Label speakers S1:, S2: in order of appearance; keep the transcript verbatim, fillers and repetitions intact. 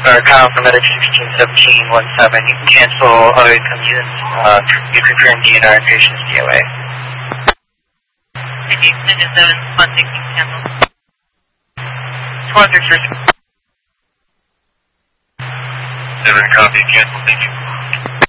S1: Uh, Kyle from Medic sixteen seventeen seventeen, you can cancel auto commutes. Uh, you confirm D N R and patient's D O A.
S2: Did you send a seven one sixteen cancel?
S1: One six three.
S3: Seven copy, cancel, thank you.